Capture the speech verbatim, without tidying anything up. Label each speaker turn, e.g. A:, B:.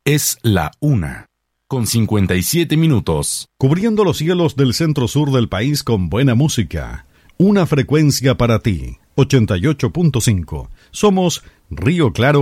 A: Es la una, con cincuenta y siete minutos.
B: Cubriendo los cielos del centro-sur del país con buena música. Una frecuencia para ti, ochenta y ocho punto cinco. Somos Río Claro.